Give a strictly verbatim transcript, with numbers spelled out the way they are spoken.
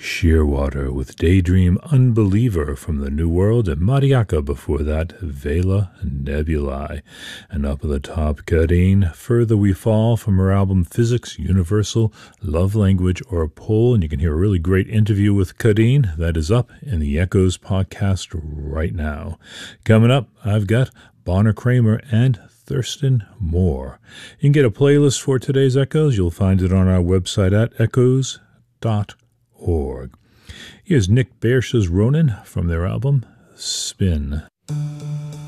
Shearwater with Daydream Unbeliever from the New World, and Mariaka before that, Vela Nebulae. And up at the top, Kadeen, Further We Fall from her album Physics, Universal, Love Language, or Pole. And you can hear a really great interview with Kadeen. That is up in the Echoes podcast right now. Coming up, I've got Bonner Kramer and Thurston Moore. You can get a playlist for today's Echoes. You'll find it on our website at echoes dot org. Here's Nick Bearsh's Ronan from their album Spin.